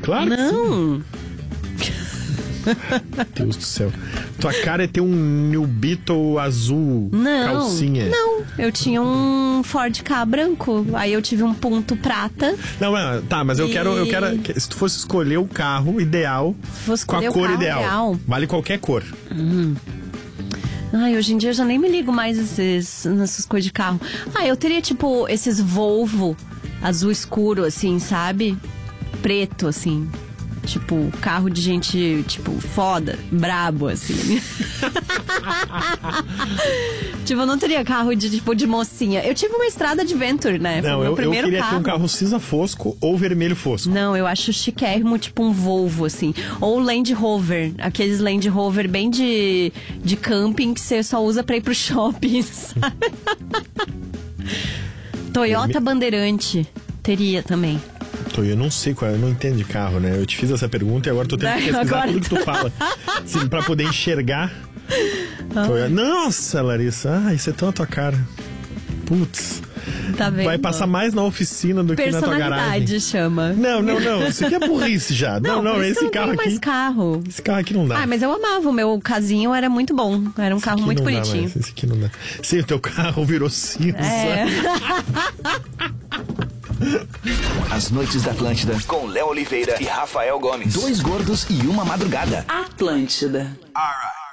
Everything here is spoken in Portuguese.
Claro que sim. Não. Deus do céu. Tua cara é ter um New Beetle azul, calcinha. Não, eu tinha um Ford Ka branco. Aí eu tive um ponto prata. Não, tá, mas eu quero. Se tu fosse escolher o carro ideal com a cor ideal. Vale qualquer cor. Ai, hoje em dia eu já nem me ligo mais nessas coisas de carro. Eu teria tipo esses Volvo azul escuro, assim, sabe? Preto, assim. Tipo, carro de gente, tipo, foda, brabo, assim. Tipo, eu não teria carro de mocinha. Eu tive uma Estrada Adventure, né? Foi não, o meu primeiro eu queria carro. ter um carro cinza fosco ou vermelho fosco. Não, eu acho chiquérrimo, tipo um Volvo, assim. Ou Land Rover. Aqueles Land Rover bem de camping que você só usa pra ir pro shopping, sabe? Toyota Bandeirante. Teria também. Eu não sei qual, eu não entendo de carro, né? Eu te fiz essa pergunta e agora tô tendo que pesquisar tudo que tu fala. Assim, pra poder enxergar. Nossa, Larissa, isso é tão a tua cara. Putz. Tá vendo? Vai passar mais na oficina do que na tua garagem. Personalidade chama. Não. Isso aqui é burrice já. Não, esse carro aqui. Mais carro. Esse carro aqui não dá. Mas eu amava. O meu casinho era muito bom. Era um carro muito bonitinho. Esse aqui não dá. Sim, o teu carro virou cinza. As Noites da Atlântida, com Léo Oliveira e Rafael Gomes. 2 gordos e uma madrugada. Atlântida. Alright.